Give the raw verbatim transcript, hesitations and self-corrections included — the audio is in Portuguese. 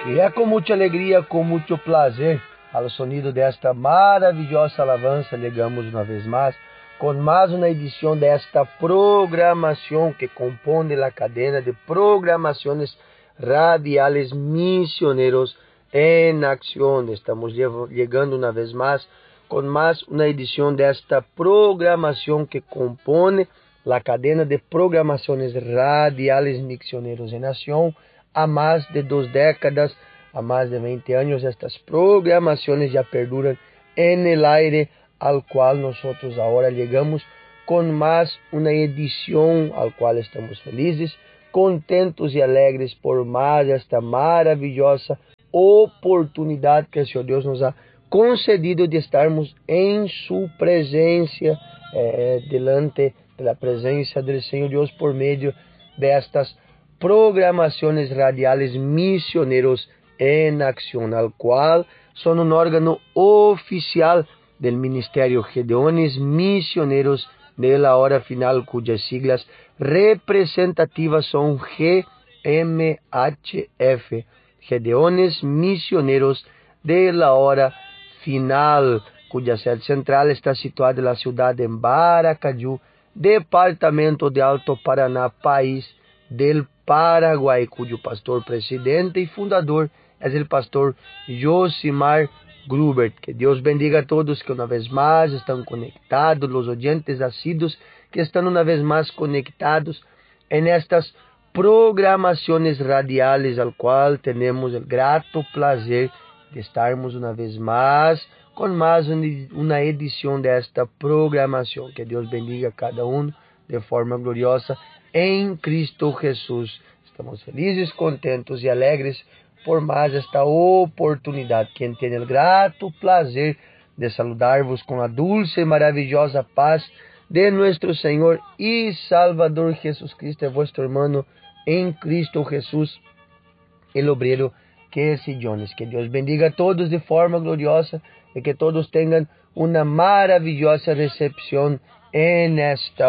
E é com muita alegria, com muito prazer, ao sonido desta maravilhosa alabança, ligamos uma vez mais com mais uma edição desta programação que compõe a cadena de programações radiales misioneros em ação. Estamos chegando uma vez mais com mais uma edição desta programação que compõe a cadena de programações radiales misioneros em ação. Há mais de duas décadas, há mais de vinte anos, estas programações já perduram en el aire, al qual nós agora chegamos com mais uma edição, al qual estamos felizes, contentos e alegres por mais esta maravilhosa oportunidade que o Senhor Deus nos ha concedido de estarmos em sua presença, eh, delante da presença do Senhor Deus por meio destas programações radiales misioneros em ação, al qual são um órgão oficial do Ministério Gedeones Misioneros de la Hora Final, cujas siglas representativas são G M H F, Gedeones Misioneros de la Hora Final, cuja sede central está situada na cidade de Baracaju, departamento de Alto Paraná, país del Paraguai, cujo pastor presidente e fundador é o pastor Josimar Grubert. Que Deus bendiga a todos que uma vez mais estão conectados, os oyentes assíduos que estão uma vez mais conectados em estas programações radiales, al qual temos o grato prazer de estarmos uma vez mais com mais uma edição desta programação. Que Deus bendiga a cada um de forma gloriosa em Cristo Jesus. Estamos felizes, contentos e alegres por mais esta oportunidade. Quem tem o grato prazer de saludar-vos com a dulce e maravilhosa paz de nosso Senhor e Salvador Jesus Cristo, é vosso irmão em Cristo Jesus, el obreiro Casey Jones. Que Deus bendiga a todos de forma gloriosa e que todos tenham uma maravilhosa recepção en esta